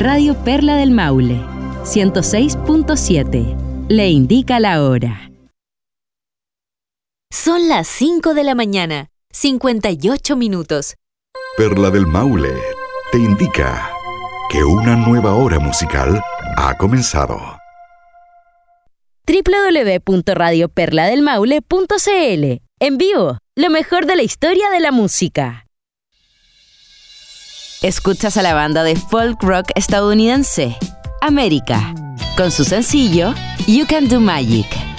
Radio Perla del Maule, 106.7. Le indica la hora. Son las 5 de la mañana, 58 minutos. Perla del Maule te indica que una nueva hora musical ha comenzado. www.radioperladelmaule.cl. En vivo, lo mejor de la historia de la música. Escuchas a la banda de folk rock estadounidense, América, con su sencillo You Can Do Magic.